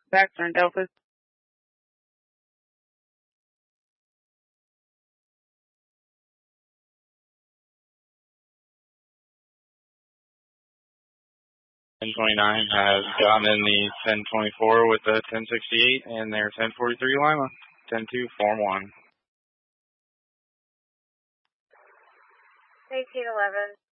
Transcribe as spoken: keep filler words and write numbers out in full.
Backburn Delta. ten twenty-nine has gotten in the ten twenty-four with the ten sixty-eight and their ten forty-three Lima. ten two, form one. eighteen eleven.